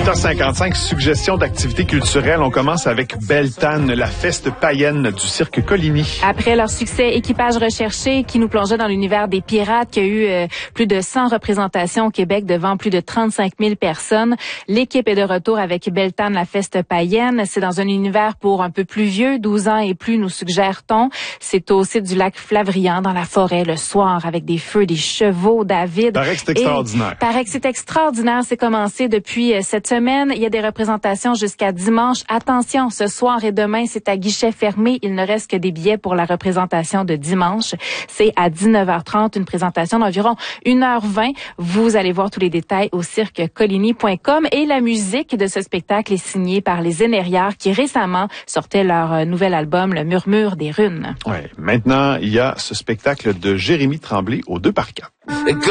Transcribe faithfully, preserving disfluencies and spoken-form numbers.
huit heures cinquante-cinq, suggestions d'activités culturelles. On commence avec Beltane, la feste païenne du cirque Coligny. Après leur succès Équipage recherché, qui nous plongeait dans l'univers des pirates, qui a eu euh, plus de cent représentations au Québec devant plus de trente-cinq mille personnes, l'équipe est de retour avec Beltane, la feste païenne. C'est dans un univers pour un peu plus vieux, douze ans et plus, nous suggère-t-on. C'est au site du lac Flavrian, dans la forêt, le soir, avec des feux, des chevaux, David. Paraît que c'est extraordinaire. Et, paraît que c'est extraordinaire. C'est commencé depuis euh, cette semaine. Il y a des représentations jusqu'à dimanche. Attention, ce soir et demain, c'est à guichet fermé. Il ne reste que des billets pour la représentation de dimanche. C'est à dix-neuf heures trente, une présentation d'environ une heure vingt. Vous allez voir tous les détails au cirque coligny point com. Et la musique de ce spectacle est signée par les Énériards qui récemment sortaient leur nouvel album, Le Murmure des Runes. Ouais. Maintenant, il y a ce spectacle de Jérémy Tremblay aux deux par quatre.